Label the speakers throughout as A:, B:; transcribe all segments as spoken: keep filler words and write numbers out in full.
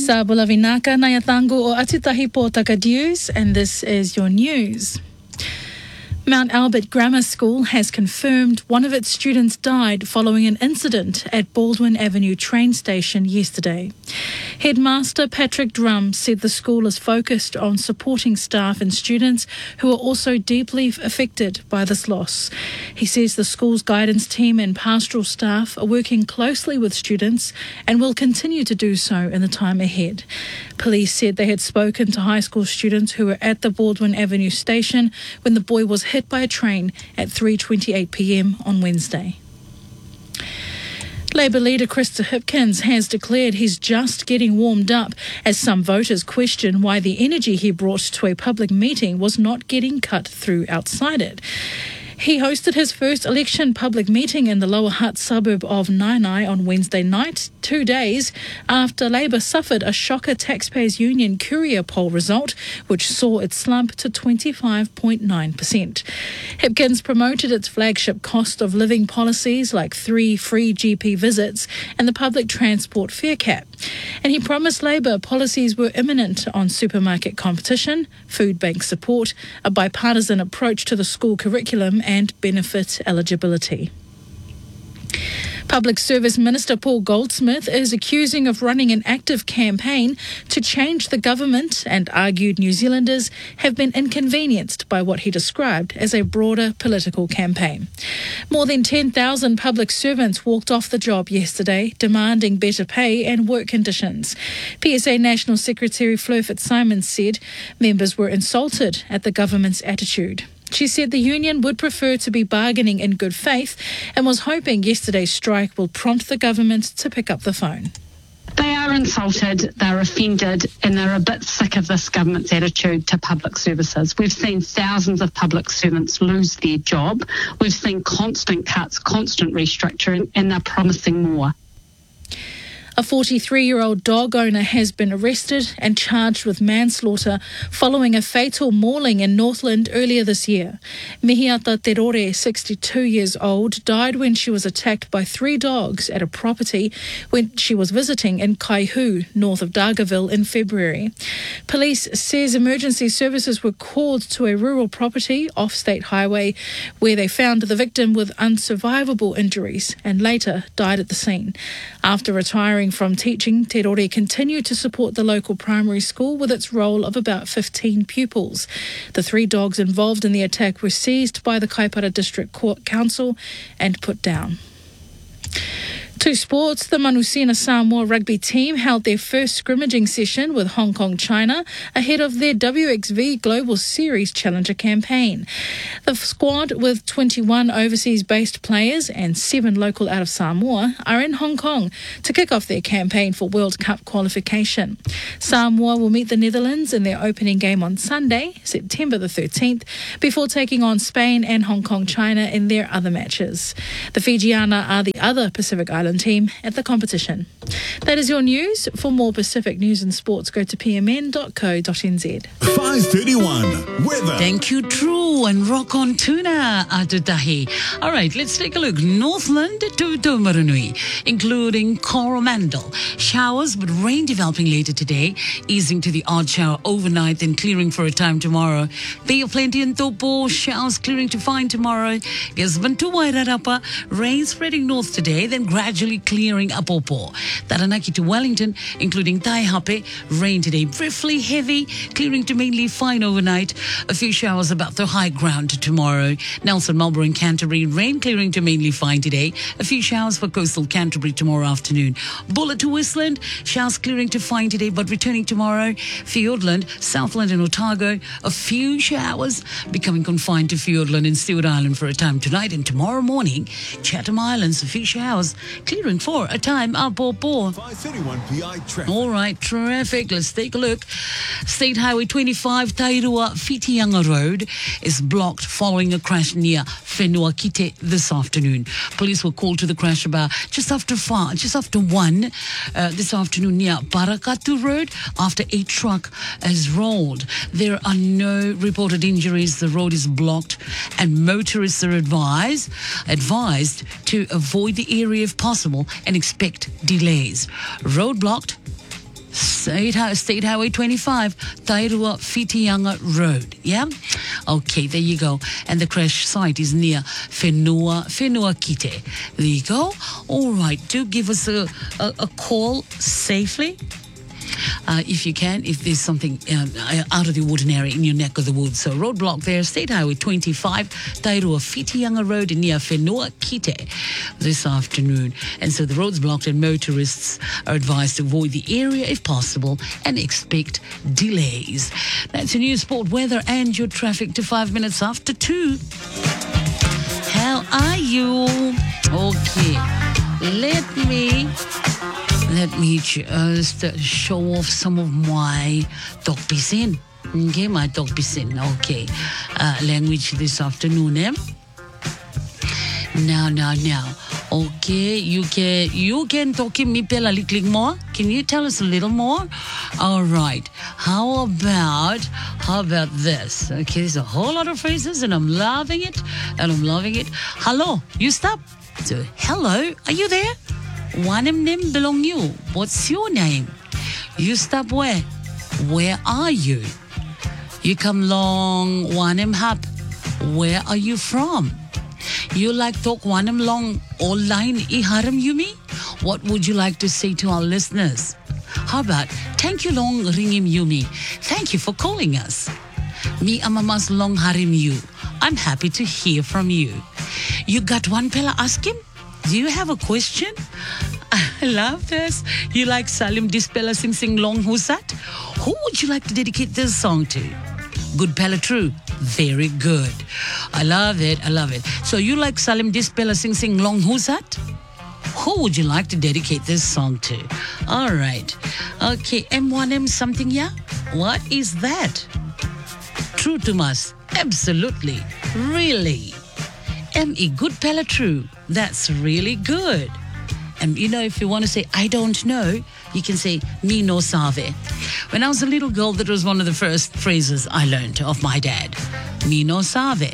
A: Sa bulavinaka na yatangu o atitahi po Takadius, and this is your news. Mount Albert Grammar School has confirmed one of its students died following an incident at Baldwin Avenue train station yesterday. Headmaster Patrick Drum said the school is focused on supporting staff and students who are also deeply affected by this loss. He says the school's guidance team and pastoral staff are working closely with students and will continue to do so in the time ahead. Police said they had spoken to high school students who were at the Baldwin Avenue station when the boy was hit by a train at three twenty-eight p m on Wednesday. Labour leader Krista Hipkins has declared he's just getting warmed up as some voters question why the energy he brought to a public meeting was not getting cut through outside it. He hosted his first election public meeting in the Lower Hutt suburb of Nainai on Wednesday night, two days after Labour suffered a shocker Taxpayers Union Courier poll result, which saw it slump to twenty-five point nine percent. Hipkins promoted its flagship cost of living policies like three free G P visits and the public transport fare cap. And he promised Labour policies were imminent on supermarket competition, food bank support, a bipartisan approach to the school curriculum and benefit eligibility. Public Service Minister Paul Goldsmith is accusing of running an active campaign to change the government and argued New Zealanders have been inconvenienced by what he described as a broader political campaign. More than ten thousand public servants walked off the job yesterday, demanding better pay and work conditions. P S A National Secretary Fleur Fitzsimons said members were insulted at the government's attitude. She said the union would prefer to be bargaining in good faith and was hoping yesterday's strike will prompt the government to pick up the phone.
B: They are insulted, they're offended, and they're a bit sick of this government's attitude to public services. We've seen thousands of public servants lose their job. We've seen constant cuts, constant restructuring, and they're promising more.
A: A forty-three-year-old dog owner has been arrested and charged with manslaughter following a fatal mauling in Northland earlier this year. Mihiata Terore, sixty-two years old, died when she was attacked by three dogs at a property when she was visiting in Kaihu, north of Dargaville, in February. Police says emergency services were called to a rural property off State Highway where they found the victim with unsurvivable injuries and later died at the scene. After retiring from teaching, Te Rore continued to support the local primary school with its roll of about fifteen pupils. The three dogs involved in the attack were seized by the Kaipara District Court Council and put down. To sports, the Manusina Samoa rugby team held their first scrimmaging session with Hong Kong China ahead of their W X V Global Series Challenger campaign. The squad, with twenty-one overseas-based players and seven local out of Samoa, are in Hong Kong to kick off their campaign for World Cup qualification. Samoa will meet the Netherlands in their opening game on Sunday, September the thirteenth, before taking on Spain and Hong Kong China in their other matches. The Fijiana are the other Pacific Island team at the competition. That is your news. For more Pacific news and sports, go to p m n dot co dot n z.
C: five thirty-one weather.
D: Thank you, True, and rock on tuna, Atutahi. All right, let's take a look. Northland to Taumarunui, including Coromandel. Showers, but rain developing later today, easing to the odd shower overnight, then clearing for a time tomorrow. Bay of Plenty and Topo, showers clearing to fine tomorrow. Gisborne to Wairarapa, rain spreading north today, then gradually clearing up Opo. Taranaki to Wellington, including Taihape, rain today briefly heavy, clearing to mainly fine overnight. A few showers about the high ground tomorrow. Nelson, Marlborough and Canterbury, rain clearing to mainly fine today. A few showers for coastal Canterbury tomorrow afternoon. Bulla to Whistland, showers clearing to fine today but returning tomorrow. Fiordland, Southland and Otago, a few showers becoming confined to Fiordland and Stewart Island for a time tonight, and tomorrow morning Chatham Islands, a few showers clearing for a time up Popo.
C: five thirty-one P I traffic.
D: All right, traffic. Let's take a look. State Highway twenty-five, Tairua Whitianga Road is blocked following a crash near Whenua Kite this afternoon. Police were called to the crash about just after far, just after one uh, this afternoon near Parakatu Road after a truck has rolled. There are no reported injuries. The road is blocked and motorists are advised advised to avoid the area if possible and expect delays. Road blocked. State Highway twenty-five, Tairua Whitianga Road. Yeah? Okay, there you go. And the crash site is near Whenua, Whenua Kite. There you go. All right, do give us a, a, a call safely. Uh, if you can, if there's something um, out of the ordinary in your neck of the woods. So roadblock there, State Highway twenty-five, Tairua Whitianga Road near Whenua Kite this afternoon. And so the road's blocked and motorists are advised to avoid the area if possible and expect delays. That's your news, sport, weather and your traffic to five minutes after two. How are you? Okay, let me... Let me just show off some of my dog pisin. Okay, my dog pisin. Okay, uh, language this afternoon, eh? Now, now, now. Okay, you can you can talk to me a little more. Can you tell us a little more? All right. How about how about this? Okay, there's a whole lot of phrases, and I'm loving it, and I'm loving it. Hello, you stop. So, hello, are you there? Wanem nim belong you. What's your name? You stop where? Where are you? You come long Wanem hap. Where are you from? You like talk Wanem long online I haram yumi? What would you like to say to our listeners? How about thank you long ringim yumi. Thank you for calling us. Me amamas long harim you. I'm happy to hear from you. You got one pella ask him? Do you have a question? I love this. You like Salim Dispella Sing Sing Long Husat? Who would you like to dedicate this song to? Good Pella True. Very good. I love it. I love it. So you like Salim Dispella Sing Sing Long Husat? Who would you like to dedicate this song to? All right. Okay, M one M something, yeah? What is that? True to us. Absolutely. Really. M E Good Pella True. That's really good. And you know, if you want to say, I don't know, you can say, me no save. When I was a little girl, that was one of the first phrases I learned of my dad. Me no save.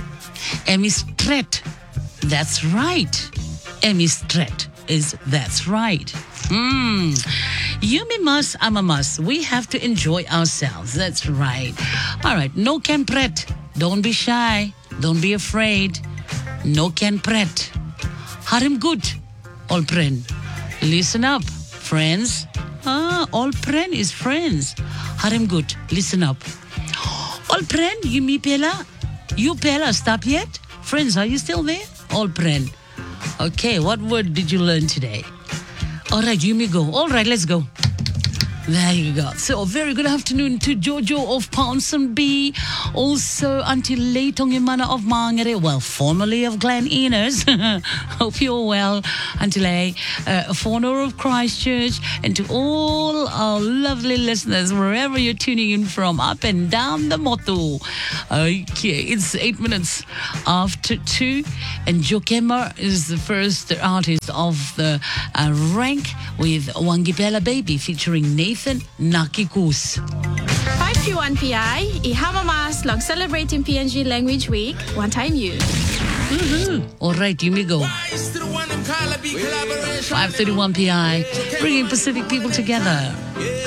D: Emistret. That's right. Emistret is that's right. Hmm. You me must, I'm a must. We have to enjoy ourselves. That's right. All right. No can pret. Don't be shy. Don't be afraid. No can pret. Harim good. All pren. Listen up, friends. Ah, all pren is friends. Harim good. Listen up. All pren, you me pela? You pela, stop yet? Friends, are you still there? All pren. Okay, what word did you learn today? All right, you me go. All right, let's go. There you go. So, a very good afternoon to Jojo of Ponsonby. Also, Auntie Leitong Imana of Mangere. Well, formerly of Glen Innes. Hope you're well, Auntie Lei. Uh, Fauna of Christchurch. And to all our lovely listeners, wherever you're tuning in from, up and down the moto. Okay, it's eight minutes after two. And Jokema is the first artist of the uh, rank with Wangipela Baby featuring Nathan Nakikus.
E: five three one P I, Ihamamas, long celebrating P N G Language Week, one time use.
D: Mm-hmm. All right, you may go. five thirty-one P I, bringing Pacific people together.